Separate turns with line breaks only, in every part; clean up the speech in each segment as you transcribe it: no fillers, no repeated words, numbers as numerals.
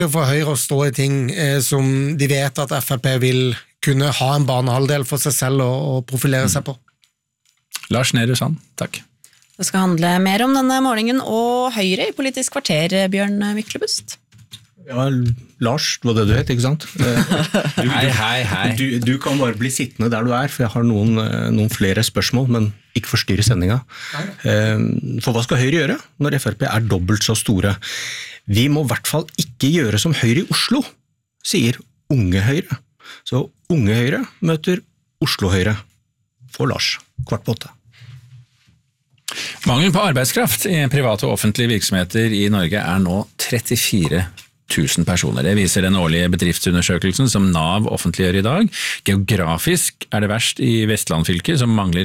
For Høyre å stå i ting som de vet at FrP vil kunne ha en banehalvdel for seg selv og profilere seg på.
Lars Nehru Sand, takk.
Det skal handle mer om denne målingen og Høyre i Politisk kvarter, Bjørn Myklebust.
Ja, Lars, det var det du het, ikke sant?
Hei.
Du kan bare bli sittende der du for jeg har noen flere spørsmål, men ikke forstyrre sendinga. For hva skal Høyre gjøre når FrP dobbelt så store? Vi må I hvert fall ikke gjøre som Høyre I Oslo, sier Unge Høyre. Så Unge Høyre møter Oslo Høyre. For Lars, 7:15.
Mangel på arbeidskraft I private og offentlige virksomheter I Norge nå 34 000 personer. Det viser den årlige bedriftsundersøkelsen som NAV offentliggjør I dag. Geografisk det verst I Vestland fylke, som mangler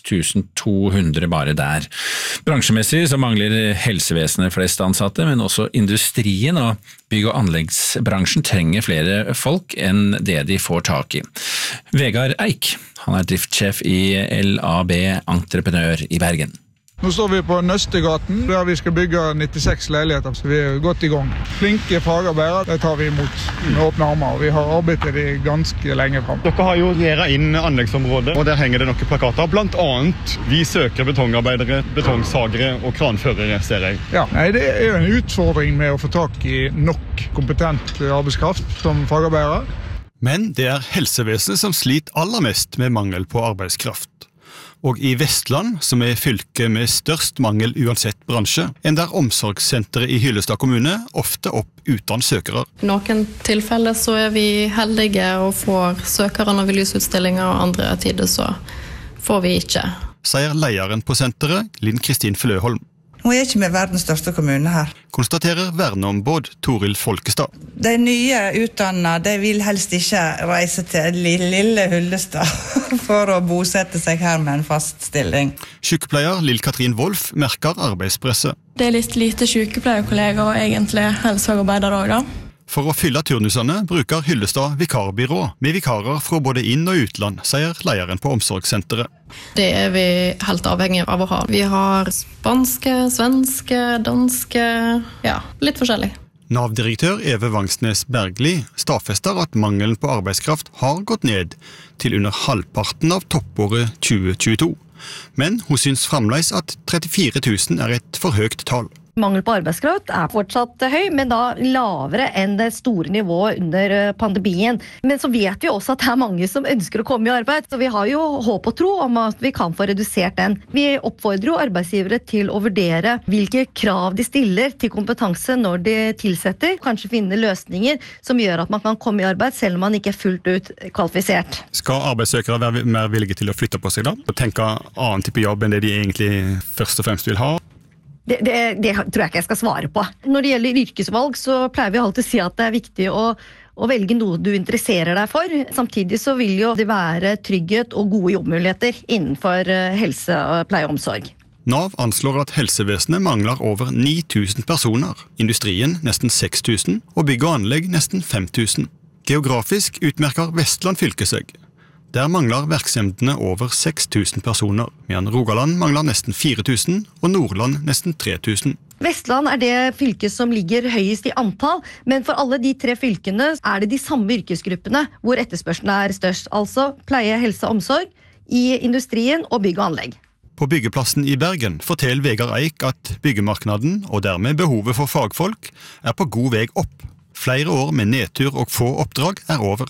6200 bare der. Bransjemessig så mangler helsevesenet flest ansatte, men også industrien og bygg- og anleggsbransjen trenger flere folk enn det de får tak I. Vegard Eik, han driftssjef I LAB Entreprenør I Bergen.
Nå står vi på Nøstegaten, der vi skal bygge 96 leiligheter, så vi godt I gang. Flinke fagarbeidere, det tar vi imot med åpne armer, og vi har arbeidet I ganske lenge frem.
Dere har jo gjeret inn anleggsområdet, og der henger det noen plakater. Blant annet, vi søker betongarbeidere, betongsagere og kranførere, ser jeg.
Ja, det jo en utfordring med å få tak I nok kompetent arbeidskraft som fagarbeidere.
Men det helsevesenet som sliter aller mest med mangel på arbeidskraft. Og I Vestland, som fylket med størst mangel uansett bransje, der omsorgssenteret I Hyllestad kommune ofte opp uten søkere.
I noen tilfeller så vi heldige og får søkere når vi lyser utstillinger, og andre tider så får vi ikke.
Sier lederen på senteret, Linn Kristin Fløholm.
Nå ikke vi verdens største kommune her.
Konstaterer verneombud Toril Folkestad.
De nye utdannede, de vil helst ikke reise til lille Hyllestad for å bosette seg her med en fast stilling.
Sykepleier Lill-Katrin Wolf merker arbeidspresset.
Det litt lite sykepleierkolleger og egentlig helsefagarbeidere også da.
For å fylle turnusene bruker Hyllestad vikarbyrå med vikarer fra både inn- og utland, sier lederen på omsorgssenteret.
Det vi helt avhengig av å ha. Vi har spanske, svenske, danske, ja, litt forskjellig.
NAV-direktør Eve Vangsnes Bergli stadfester at mangelen på arbeidskraft har gått ned til under halvparten av toppåret 2022. Men hun syns fremdeles at 34 000 et for høyt tall.
Mangel på arbeidskraft fortsatt høy, men da lavere enn det store nivået under pandemien. Men så vet vi også at det mange som ønsker å komme I arbeid, så vi har jo håp og tro om at vi kan få redusert den. Vi oppfordrer jo arbeidsgivere til å vurdere hvilke krav de stiller til kompetanse når de tilsetter, kanskje finne løsninger som gjør at man kan komme I arbeid selv om man ikke fullt ut kvalifisert.
Skal arbeidssøkere være mer villige til å flytte på seg da? Og tenke annen type jobb enn det de egentlig først og fremst vil ha?
Det tror jeg ikke jeg skal svare på. Når det gjelder yrkesvalg, så pleier vi alltid å si at det viktig å velge noe du interesserer deg for. Samtidig så vil jo det være trygghet og gode jobbmuligheter innenfor helse, pleie og omsorg.
NAV anslår at helsevesenet mangler over 9000 personer, industrien nesten 6000 og bygg og anlegg nesten 5000. Geografisk utmerker Vestland fylke seg. Der mangler virksomhetene over 6000 personer, mens Rogaland mangler nesten 4000 og Nordland nesten 3000.
Vestland det fylket som ligger høyest I antall, men for alle de 3 fylkene det de samme yrkesgruppene hvor etterspørselen størst, altså pleie, helse og omsorg, I industrien og bygg og anlegg.
På byggeplassen I Bergen forteller Vegard Eik at byggemarknaden og dermed behovet for fagfolk på god vei opp. Flere år med nedtur og få oppdrag over.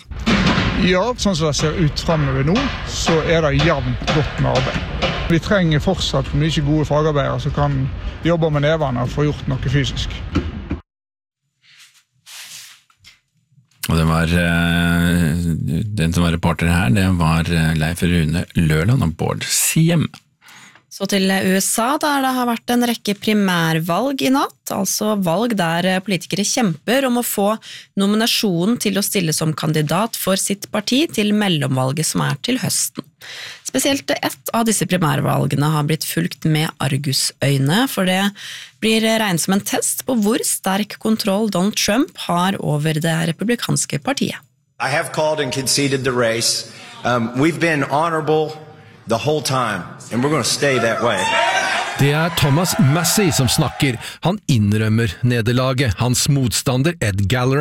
Ja, sånn som det ser ut fremover nå, så det jevnt godt med arbeid. Vi trenger fortsatt mye gode fagarbeidere som kan jobbe med nevene og få gjort noe fysisk.
Og det var den som var reporter her, det var Leif Rune Løland og Bård Siem.
Så til USA, der det har vært en rekke primærvalg I natt, altså valg der politikere kjemper om å få nominasjonen til å stille som kandidat for sitt parti til mellomvalget som til høsten. Spesielt ett av disse primærvalgene har blitt fulgt med argusøyne, for det blir regnet som en test på hvor sterk kontroll Donald Trump har over det republikanske partiet.
I have called and conceded the race. We've been honorable the whole time, and we're going to stay that way.
Det Thomas Massey som snakker. Han innrømmer nederlaget. Hans motstander Ed Gallagher